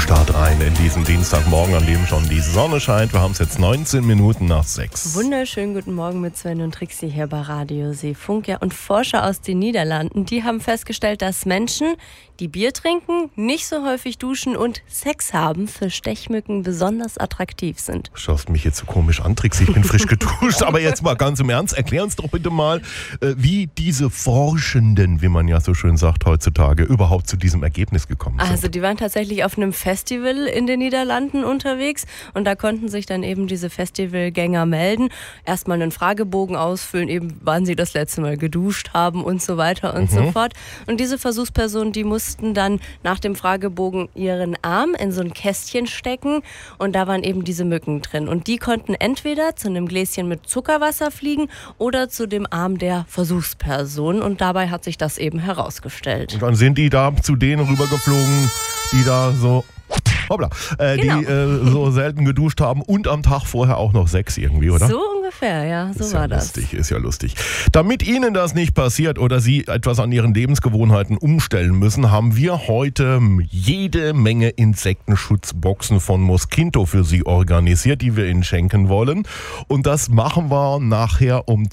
Start rein in diesen Dienstagmorgen, an dem schon die Sonne scheint. Wir haben es jetzt 19 Minuten nach 6. Wunderschönen guten Morgen mit Sven und Trixie hier bei Radio Seefunk. Ja, und Forscher aus den Niederlanden, die haben festgestellt, dass Menschen, die Bier trinken, nicht so häufig duschen und Sex haben, für Stechmücken besonders attraktiv sind. Du schaust mich jetzt so komisch an, Trixie, ich bin frisch geduscht. Aber jetzt mal ganz im Ernst, erklär uns doch bitte mal, wie diese Forschenden, wie man ja so schön sagt heutzutage, überhaupt zu diesem Ergebnis gekommen sind. Also die waren tatsächlich auf einem Festival in den Niederlanden unterwegs und da konnten sich dann eben diese Festivalgänger melden, erstmal einen Fragebogen ausfüllen, eben wann sie das letzte Mal geduscht haben und so weiter und so fort. Und diese Versuchspersonen, die mussten dann nach dem Fragebogen ihren Arm in so ein Kästchen stecken und da waren eben diese Mücken drin. Und die konnten entweder zu einem Gläschen mit Zuckerwasser fliegen oder zu dem Arm der Versuchsperson und dabei hat sich das eben herausgestellt. Und dann sind die da zu denen rübergeflogen, die da so... Hoppla, Genau. die so selten geduscht haben und am Tag vorher auch noch Sex irgendwie, oder? So ungefähr, ja, so ist war ja das. lustig, ist ja lustig. Damit Ihnen das nicht passiert oder Sie etwas an Ihren Lebensgewohnheiten umstellen müssen, haben wir heute jede Menge Insektenschutzboxen von Mosquito für Sie organisiert, die wir Ihnen schenken wollen. Und das machen wir nachher um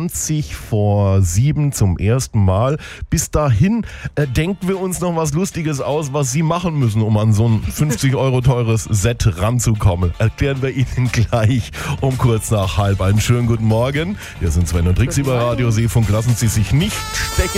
6:20 zum ersten Mal. Bis dahin denken wir uns noch was Lustiges aus, was Sie machen müssen, um an so ein 50 € teures Set ranzukommen. Erklären wir Ihnen gleich um kurz nach 12:30. Einen schönen guten Morgen. Wir sind Sven und Trixie bei Radio Seefunk. Lassen Sie sich nicht stecken.